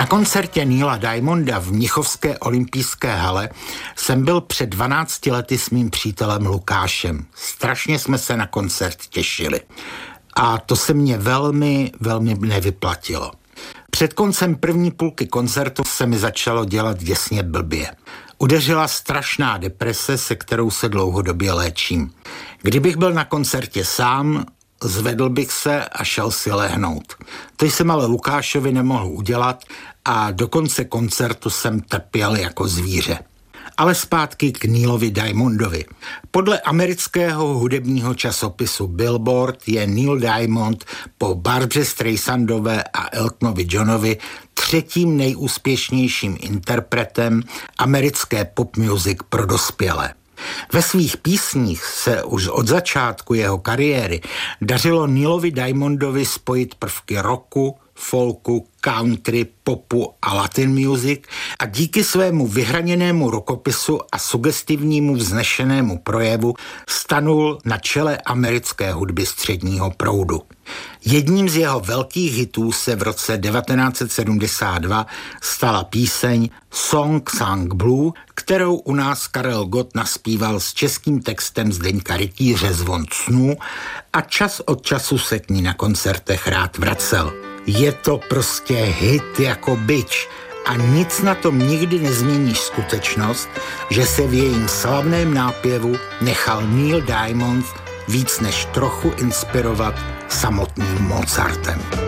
Na koncertě Neila Diamonda v mnichovské olympijské hale jsem byl před 12 lety s mým přítelem Lukášem. Strašně jsme se na koncert těšili. A to se mně velmi nevyplatilo. Před koncem první půlky koncertu se mi začalo dělat děsně blbě. Udeřila strašná deprese, se kterou se dlouhodobě léčím. Kdybych byl na koncertě sám, zvedl bych se a šel si lehnout. To jsem ale Lukášovi nemohl udělat a do konce koncertu jsem trpěl jako zvíře. Ale zpátky k Neilovi Diamondovi. Podle amerického hudebního časopisu Billboard je Neil Diamond po Barbaře Streisandové a Eltonovi Johnovi třetím nejúspěšnějším interpretem americké pop music pro dospělé. Ve svých písních se už od začátku jeho kariéry dařilo Neilovi Diamondovi spojit prvky rocku, folku, country, popu a latin music a díky svému vyhraněnému rukopisu a sugestivnímu vznešenému projevu stanul na čele americké hudby středního proudu. Jedním z jeho velkých hitů se v roce 1972 stala píseň Song Sung Blue, kterou u nás Karel Gott naspíval s českým textem Zdeňka Rytíře Zvon snů a čas od času se k ní na koncertech rád vracel. Je to prostě hit jako bič a nic na tom nikdy nezmění skutečnost, že se v jejím slavném nápěvu nechal Neil Diamond víc než trochu inspirovat samotným Mozartem.